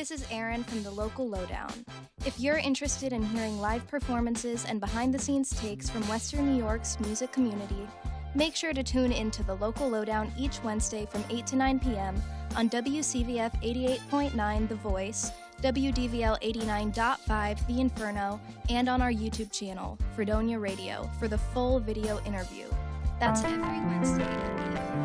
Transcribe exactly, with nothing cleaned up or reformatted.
this is Erin from the Local Lowdown. If you're interested in hearing live performances and behind-the-scenes takes from Western New York's music community, make sure to tune in to the Local Lowdown each Wednesday from eight to nine p.m. on W C V F eighty-eight point nine The Voice, W D V L eighty-nine point five The Inferno, and on our YouTube channel, Fredonia Radio, for the full video interview. That's every Wednesday.